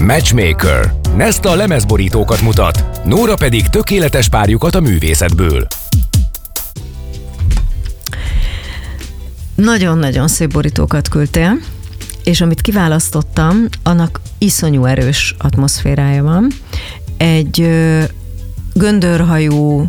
Matchmaker. Nesta lemezborítókat mutat, Nóra pedig tökéletes párjukat a művészetből. Nagyon-nagyon szép borítókat küldtél, és amit kiválasztottam, annak iszonyú erős atmoszférája van. Egy göndörhajú,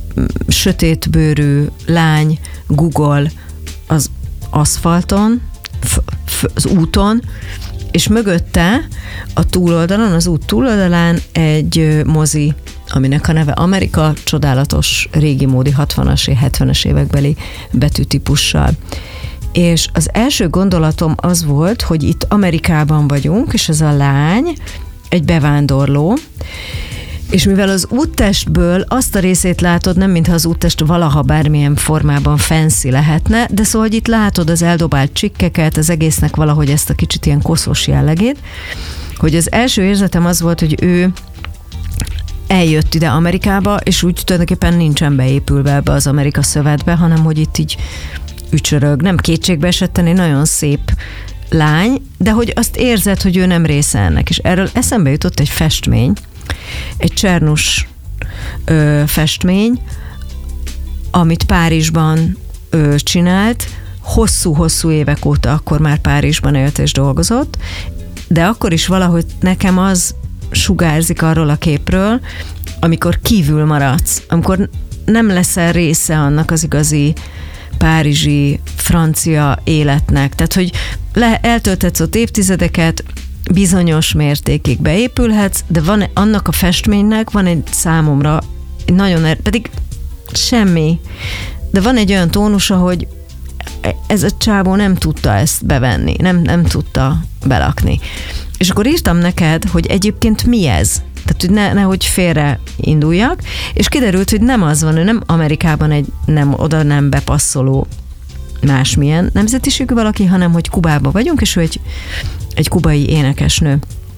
sötétbőrű lány guggol az aszfalton, az úton, és mögötte a túloldalon, az út túloldalán egy mozi, aminek a neve Amerika, csodálatos, régi módi 60-as, 70-es évekbeli betűtípussal. És az első gondolatom az volt, hogy itt Amerikában vagyunk, és ez a lány egy bevándorló, és mivel az úttestből azt a részét látod, nem mintha az úttest valaha bármilyen formában fancy lehetne, de szóval, hogy itt látod az eldobált csikkeket, az egésznek valahogy ezt a kicsit ilyen koszos jellegét, hogy az első érzetem az volt, hogy ő eljött ide Amerikába, és úgy tulajdonképpen nincsen beépülve ebbe az Amerika szövetbe, hanem hogy itt így ücsörög, nem kétségbe esetten, egy nagyon szép lány, de hogy azt érzed, hogy ő nem része ennek, és erről eszembe jutott egy festmény, egy Csernus festmény, amit Párizsban csinált, hosszú-hosszú évek óta, akkor már Párizsban élt és dolgozott, de akkor is valahogy nekem az sugárzik arról a képről, amikor kívül maradsz, amikor nem leszel része annak az igazi párizsi, francia életnek. Tehát, hogy eltölthetsz ott évtizedeket, bizonyos mértékig beépülhetsz, de van annak a festménynek, van egy számomra nagyon pedig semmi, de van egy olyan tónusa, hogy ez a csávó nem tudta ezt bevenni, nem tudta belakni. És akkor írtam neked, hogy egyébként mi ez? Tehát, hogy nehogy félre induljak, és kiderült, hogy nem az van, ő nem Amerikában egy oda nem bepasszoló másmilyen nemzetiségű valaki, hanem hogy Kubában vagyunk, és ő egy kubai énekesnő.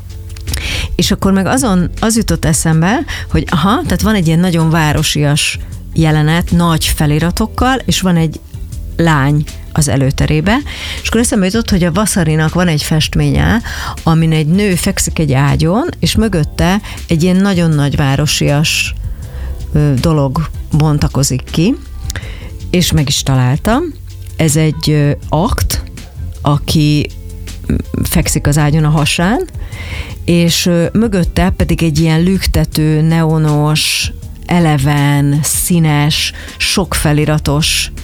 És akkor meg az jutott eszembe, hogy tehát van egy ilyen nagyon városias jelenet, nagy feliratokkal, és van egy lány az előterébe, és akkor eszembe jutott, hogy a Vasarinak van egy festménye, amin egy nő fekszik egy ágyon, és mögötte egy ilyen nagyon nagy városias dolog bontakozik ki, és meg is találtam. Ez egy akt, aki fekszik az ágyon a hasán, és mögötte pedig egy ilyen lüktető, neonos, eleven, színes, sok feliratos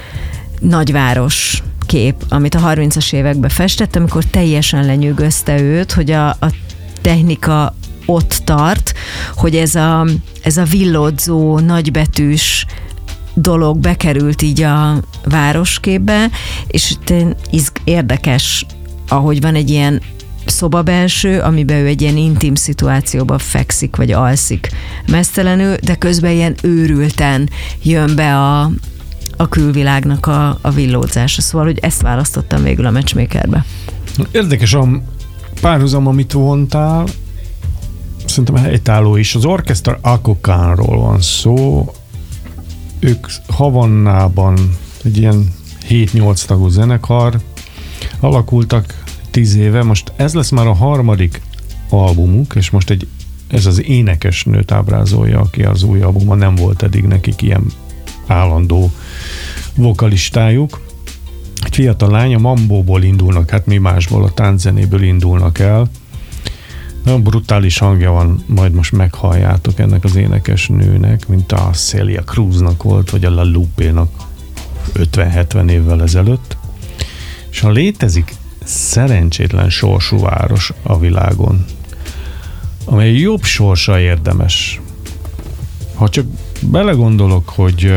nagyváros kép, amit a 30-as években festett, amikor teljesen lenyűgözte őt, hogy a technika ott tart, hogy ez a villódzó, nagybetűs dolog bekerült így a városképbe, és érdekes, ahogy van egy ilyen szobabelső, amiben ő egy ilyen intim szituációban fekszik, vagy alszik meztelenül, de közben ilyen őrülten jön be a külvilágnak a villódzása. Szóval, hogy ezt választottam végül a Matchmakerbe. Érdekes a párhuzam, amit vontál, szerintem helytálló is. Az Orchestra Akokánról van szó. Ők Havannában egy ilyen 7-8 tagú zenekar alakultak 10 éve. Most ez lesz már a harmadik albumuk, és most ez az énekesnőt ábrázolja, aki az új albuma, nem volt eddig nekik ilyen állandó vokalistájuk. Egy fiatal lány, a mambóból indulnak, hát mi másból, a tánczenéből indulnak el. Nagyon brutális hangja van, majd most meghalljátok ennek az énekesnőnek, mint a Celia Cruznak volt, vagy a La Lupe-nak 50-70 évvel ezelőtt. És ha létezik szerencsétlen sorsú város a világon, amely jobb sorsa érdemes. Ha csak belegondolok, hogy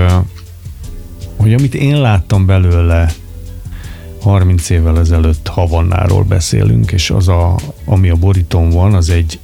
amit én láttam belőle 30 évvel ezelőtt, Havannáról beszélünk, és ami a borítón van, az egy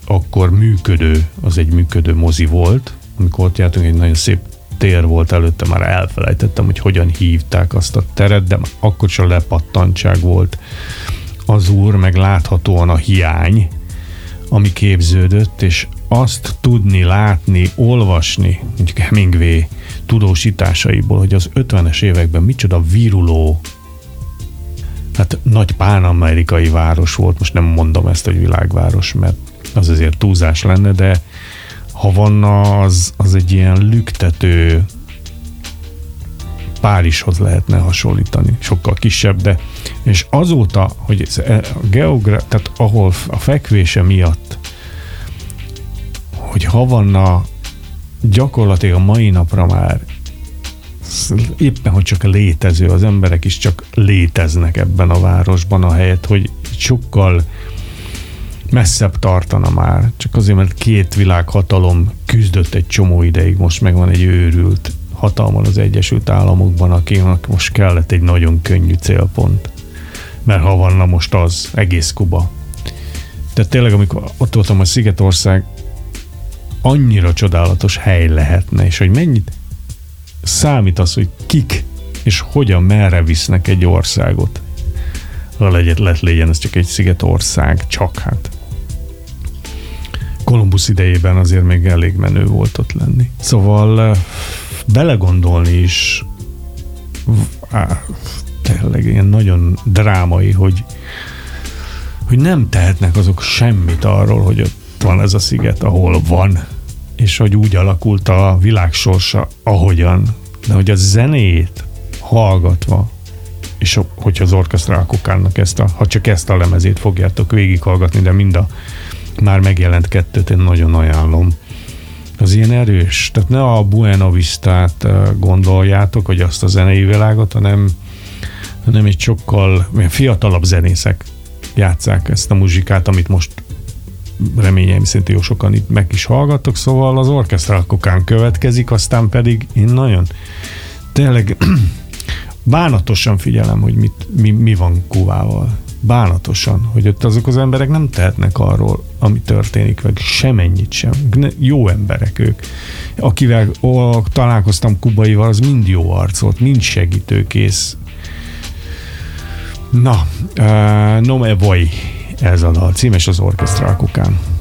működő mozi volt, amikor ott jártunk, egy nagyon szép tér volt előtte, már elfelejtettem, hogy hogyan hívták azt a teret, de akkor is a lepattantság volt az úr, meg láthatóan a hiány, ami képződött, és azt tudni, látni, olvasni, mondjuk Hemingway tudósításaiból, hogy az 50-es években micsoda viruló hát nagy pán-amerikai város volt, most nem mondom ezt, hogy világváros, mert az azért túlzás lenne, de Havanna az egy ilyen lüktető, Párizshoz lehetne hasonlítani, sokkal kisebb, de és azóta, hogy tehát ahol a fekvése miatt, hogy Havanna gyakorlatilag a mai napra már éppen, hogy csak létező, az emberek is csak léteznek ebben a városban, ahelyett, hogy sokkal messzebb tartana már. Csak azért, mert két világhatalom küzdött egy csomó ideig, most megvan egy őrült hatalman az Egyesült Államokban, akinek most kellett egy nagyon könnyű célpont. Mert Havanna most az, egész Kuba. Tehát tényleg, amikor ott voltam, a Szigetország annyira csodálatos hely lehetne, és hogy mennyit számít az, hogy kik és hogyan, merre visznek egy országot. Legyen ez csak egy szigetország, csak hát. Kolumbusz idejében azért még elég menő volt ott lenni. Szóval belegondolni is tényleg ilyen nagyon drámai, hogy nem tehetnek azok semmit arról, hogy ott van ez a sziget, ahol van, és hogy úgy alakult a világ sorsa, ahogyan, de hogy a zenét hallgatva, és hogyha az Orchestra Akokánnak ha csak ezt a lemezét fogjátok végighallgatni, de mind a már megjelent kettőt én nagyon ajánlom. Az ilyen erős, tehát ne a Buena Vistát gondoljátok, hogy azt a zenei világot, hanem egy sokkal fiatalabb zenészek játsszák ezt a muzsikát, amit most reményeim szerint jó sokan itt meg is hallgattok, szóval az Orchestra Akokán következik, aztán pedig én nagyon tényleg bánatosan figyelem, hogy mi van Kubával. Bánatosan, hogy ott azok az emberek nem tehetnek arról, ami történik, meg semennyit sem. Jó emberek ők. Akivel találkoztam kubaival, az mind jó arc volt, mind segítőkész. Na, No Me Voy, ez a dal cím, és az Orchestra Akokán.